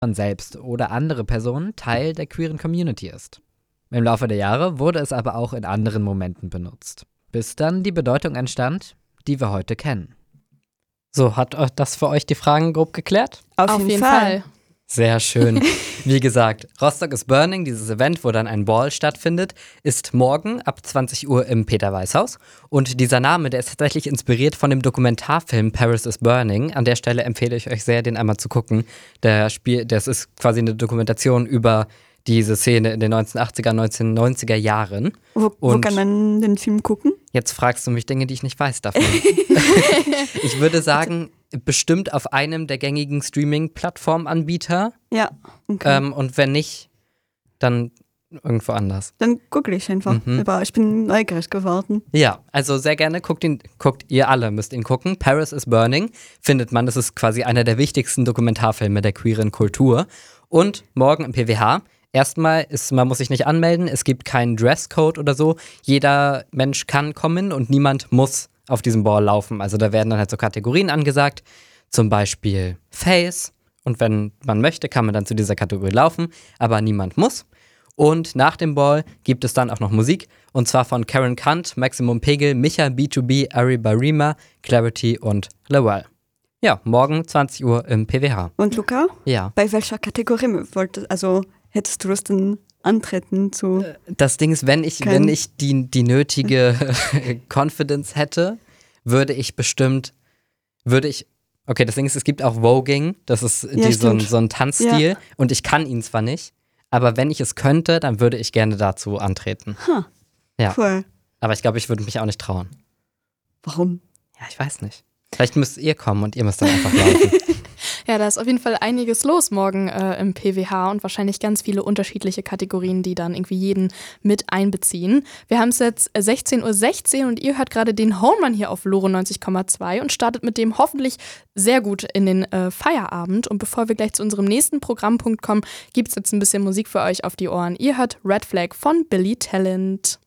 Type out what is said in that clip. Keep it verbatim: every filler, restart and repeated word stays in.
man selbst oder andere Personen Teil der queeren Community ist. Im Laufe der Jahre wurde es aber auch in anderen Momenten benutzt, bis dann die Bedeutung entstand, die wir heute kennen. So, hat euch das für euch die Fragen grob geklärt? Auf, Auf jeden, jeden Fall. Fall. Sehr schön. Wie gesagt, Rostock is Burning, dieses Event, wo dann ein Ball stattfindet, ist morgen ab zwanzig Uhr im Peter-Weiß-Haus. Und dieser Name, der ist tatsächlich inspiriert von dem Dokumentarfilm Paris is Burning. An der Stelle empfehle ich euch sehr, den einmal zu gucken. Der Spiel, das ist quasi eine Dokumentation über diese Szene in den neunzehnhundertachtziger, neunzehnhundertneunziger Jahren. Wo, wo Und kann man den Film gucken? jetzt fragst du mich Dinge, die ich nicht weiß davon. Ich würde sagen, bestimmt auf einem der gängigen Streaming-Plattformanbieter. Ja, okay. Ähm, und wenn nicht, dann irgendwo anders. Dann google ich einfach. Mhm. Aber ich bin neugierig geworden. Ja, also sehr gerne guckt ihn, guckt ihr alle, müsst ihn gucken. Paris is Burning findet man, das ist quasi einer der wichtigsten Dokumentarfilme der queeren Kultur. Und morgen im P W H. Erstmal ist, man muss sich nicht anmelden, es gibt keinen Dresscode oder so. Jeder Mensch kann kommen und niemand muss auf diesem Ball laufen. Also da werden dann halt so Kategorien angesagt, zum Beispiel Face. Und wenn man möchte, kann man dann zu dieser Kategorie laufen, aber niemand muss. Und nach dem Ball gibt es dann auch noch Musik, und zwar von Karen Kant, Maximum Pegel, Micha, B zwei B, Ari Barima, Clarity und Lowell. Ja, morgen zwanzig Uhr im P W H. Und Luca, Ja. bei welcher Kategorie wolltest, also hättest du Lust, denn antreten zu? Das Ding ist, wenn ich, Kein- wenn ich die, die nötige Confidence hätte, würde ich bestimmt, würde ich, okay, das Ding ist, es gibt auch Voging, das ist Ja, die, so, ein, stimmt. so ein Tanzstil, Ja. und ich kann ihn zwar nicht, aber wenn ich es könnte, dann würde ich gerne dazu antreten. Ha, Ja. cool. Aber ich glaube, ich würde mich auch nicht trauen. Warum? Ja, ich weiß nicht. Vielleicht müsst ihr kommen und ihr müsst dann einfach laufen. Ja, da ist auf jeden Fall einiges los morgen äh, im P W H und wahrscheinlich ganz viele unterschiedliche Kategorien, die dann irgendwie jeden mit einbeziehen. Wir haben es jetzt sechzehn Uhr sechzehn und ihr hört gerade den Home Run hier auf Lore neunzig Komma zwei und startet mit dem hoffentlich sehr gut in den äh, Feierabend. Und bevor wir gleich zu unserem nächsten Programmpunkt kommen, gibt es jetzt ein bisschen Musik für euch auf die Ohren. Ihr hört Red Flag von Billy Talent.